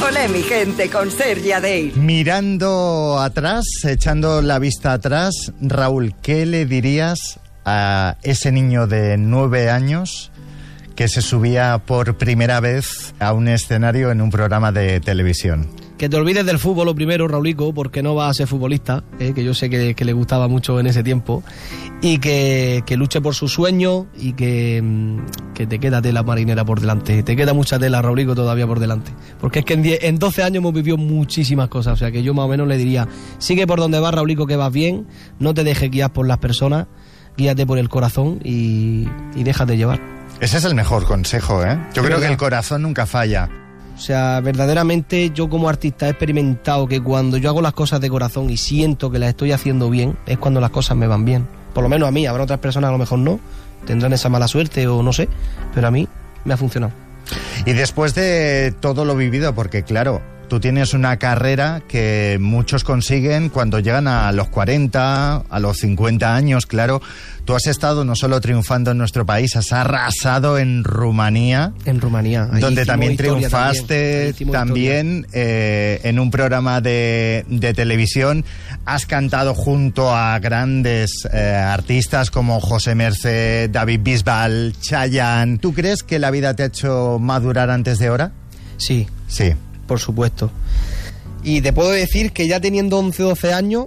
Olé, mi gente, con Sergi Adey. Mirando atrás, echando la vista atrás, Raúl, ¿qué le dirías a ese niño de 9 años que se subía por primera vez a un escenario en un programa de televisión? Que te olvides del fútbol lo primero, Raulico, porque no vas a ser futbolista, que yo sé que le gustaba mucho en ese tiempo, y que luche por su sueño y que te queda tela marinera por delante. Te queda mucha tela, Raulico, todavía por delante. Porque es que en 12 años hemos vivido muchísimas cosas, o sea que yo más o menos le diría, sigue por donde vas, Raulico, que vas bien, no te dejes guiar por las personas, guíate por el corazón y déjate llevar. Ese es el mejor consejo, ¿eh? Yo creo que el corazón nunca falla. O sea, verdaderamente yo como artista he experimentado que cuando yo hago las cosas de corazón y siento que las estoy haciendo bien, es cuando las cosas me van bien. Por lo menos a mí, habrá otras personas a lo mejor no, tendrán esa mala suerte o no sé, pero a mí me ha funcionado. Y después de todo lo vivido, porque claro, tú tienes una carrera que muchos consiguen cuando llegan a los 40, a los 50 años, claro. Tú has estado no solo triunfando en nuestro país, has arrasado en Rumanía. En Rumanía. Donde también triunfaste, también en un programa de televisión. Has cantado junto a grandes artistas como José Mercè, David Bisbal, Chayanne. ¿Tú crees que la vida te ha hecho madurar antes de hora? Sí. Sí. Por supuesto. Y te puedo decir que ya teniendo 11 o 12 años,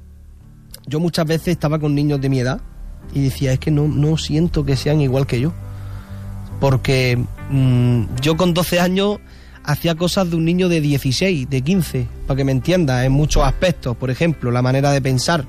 yo muchas veces estaba con niños de mi edad y decía, es que no siento que sean igual que yo. Porque yo con 12 años hacía cosas de un niño de 16, de 15, para que me entiendas, en muchos aspectos. Por ejemplo, la manera de pensar.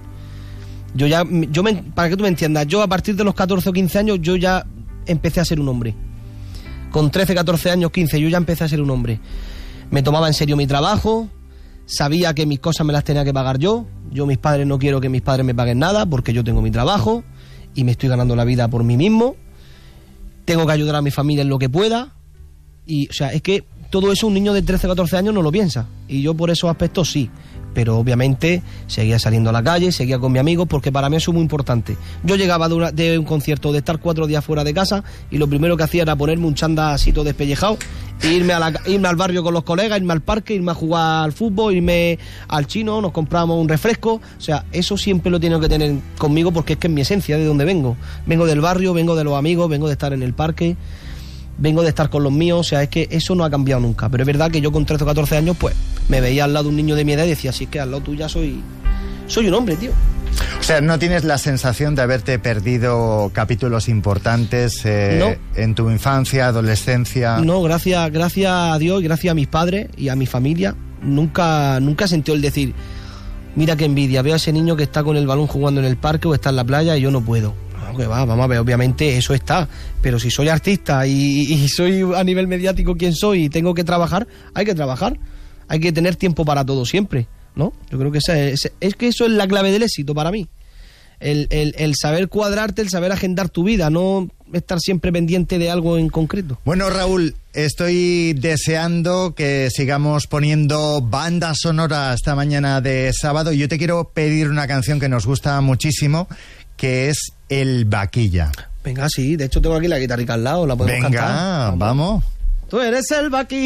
Para que tú me entiendas, yo a partir de los 14 o 15 años, yo ya empecé a ser un hombre. Con 13, 14 años, 15, yo ya empecé a ser un hombre. Me tomaba en serio mi trabajo, sabía que mis cosas me las tenía que pagar yo. Yo, mis padres, no quiero que mis padres me paguen nada porque yo tengo mi trabajo y me estoy ganando la vida por mí mismo. Tengo que ayudar a mi familia en lo que pueda. Y, o sea, es que todo eso un niño de 13 o 14 años no lo piensa. Y yo por esos aspectos sí. Pero obviamente seguía saliendo a la calle, seguía con mis amigos, porque para mí eso es muy importante. Yo llegaba de un concierto, de estar 4 días fuera de casa, y lo primero que hacía era ponerme un chándal así todo despellejado, e irme al barrio con los colegas, irme al parque, irme a jugar al fútbol, irme al chino, nos comprábamos un refresco. O sea, eso siempre lo tengo que tener conmigo porque es que es mi esencia, de donde vengo. Vengo del barrio, vengo de los amigos, vengo de estar en el parque, vengo de estar con los míos. O sea, es que eso no ha cambiado nunca. Pero es verdad que yo con 13 o 14 años, pues, me veía al lado de un niño de mi edad y decía, sí, es que al lado tuya soy un hombre, tío. O sea, ¿no tienes la sensación de haberte perdido capítulos importantes no. en tu infancia, adolescencia? No, gracias a Dios y gracias a mis padres y a mi familia, nunca sentí el decir, mira qué envidia, veo a ese niño que está con el balón jugando en el parque o está en la playa y yo no puedo. Que va, vamos a ver, obviamente eso está, pero si soy artista y soy a nivel mediático quien soy y tengo que trabajar, hay que trabajar, hay que tener tiempo para todo siempre, ¿no? Yo creo que es que eso es la clave del éxito para mí, el saber cuadrarte, el saber agendar tu vida, no estar siempre pendiente de algo en concreto. Bueno, Raúl, estoy deseando que sigamos poniendo banda sonora esta mañana de sábado y yo te quiero pedir una canción que nos gusta muchísimo, que es El Vaquilla. Venga, sí, de hecho tengo aquí la guitarrica al lado, la podemos cantar. Venga, vamos. Tú eres el vaquilla.